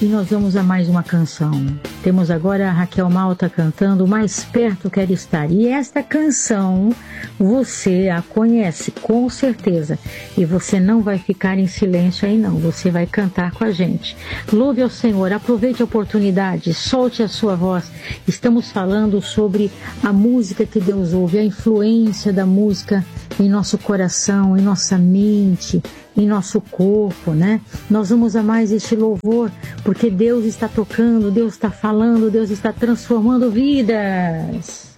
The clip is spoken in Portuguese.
E nós vamos a mais uma canção. Temos agora a Raquel Malta cantando Mais Perto Quero Estar. E esta canção você a conhece, com certeza. E você não vai ficar em silêncio aí não, você vai cantar com a gente. Louve ao Senhor, aproveite a oportunidade, solte a sua voz. Estamos falando sobre a música que Deus ouve, a influência da música em nosso coração, em nossa mente, em nosso corpo, né? Nós vamos a mais este louvor, porque Deus está tocando, Deus está falando, Deus está transformando vidas.